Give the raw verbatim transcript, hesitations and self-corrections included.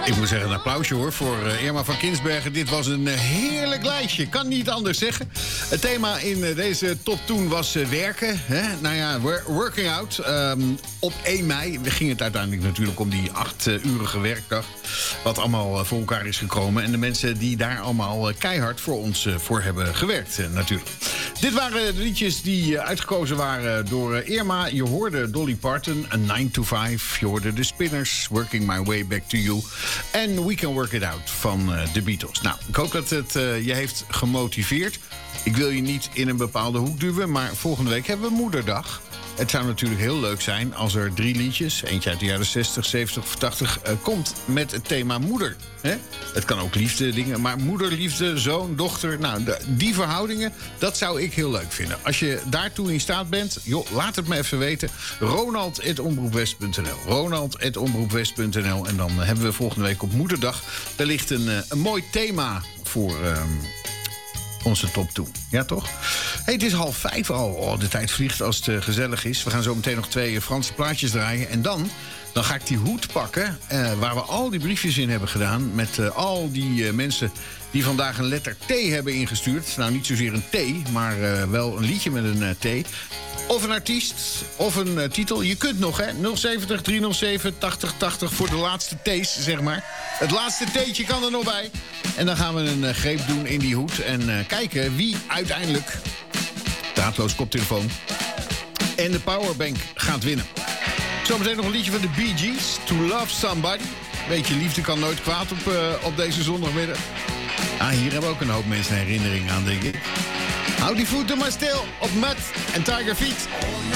Ik moet zeggen, een applausje hoor voor uh, Irma van Kinsbergen. Dit was een uh, heerlijk lijstje, kan niet anders zeggen. Het thema in uh, deze top toen was uh, werken. Hè? Nou ja, working out. Um, op één mei ging het uiteindelijk natuurlijk om die acht-urige werkdag. Wat allemaal uh, voor elkaar is gekomen. En de mensen die daar allemaal uh, keihard voor ons uh, voor hebben gewerkt uh, natuurlijk. Dit waren de liedjes die uh, uitgekozen waren door uh, Irma. Je hoorde Dolly Parton, A nine to five. Je hoorde The Spinners, Working My Way Back to You. En We Can Work It Out van uh, The Beatles. Nou, ik hoop dat het uh, je heeft gemotiveerd. Ik wil je niet in een bepaalde hoek duwen, maar volgende week hebben we Moederdag. Het zou natuurlijk heel leuk zijn als er drie liedjes, eentje uit de jaren zestig, zeventig of tachtig, uh, komt met het thema moeder. Hè? Het kan ook liefde dingen, maar moeder, liefde, zoon, dochter, nou, de, die verhoudingen, dat zou ik heel leuk vinden. Als je daartoe in staat bent, joh, laat het me even weten. Ronald at omroepwest punt n l. Ronald at omroepwest punt n l. En dan uh, hebben we volgende week op Moederdag. Daar ligt een, uh, een mooi thema voor Uh, onze top toe. Ja, toch? Hey, het is half vijf al. Oh, de tijd vliegt als het uh, gezellig is. We gaan zo meteen nog twee uh, Franse plaatjes draaien. En dan, dan ga ik die hoed pakken Uh, waar we al die briefjes in hebben gedaan. Met uh, al die uh, mensen die vandaag een letter T hebben ingestuurd. Nou, niet zozeer een T, maar uh, wel een liedje met een uh, T. Of een artiest, of een uh, titel. Je kunt nog, hè? nul zeventig, driehonderdzeven, tachtig, tachtig voor de laatste T's, zeg maar. Het laatste T'tje kan er nog bij. En dan gaan we een uh, greep doen in die hoed. En uh, kijken wie uiteindelijk, draadloos koptelefoon en de powerbank gaat winnen. Zometeen nog een liedje van de Bee Gees, To Love Somebody. Beetje liefde kan nooit kwaad op, uh, op deze zondagmiddag. Ah, hier hebben ook een hoop mensen herinnering aan, denk ik. Hou die voeten maar stil op Mud en Tiger Feet.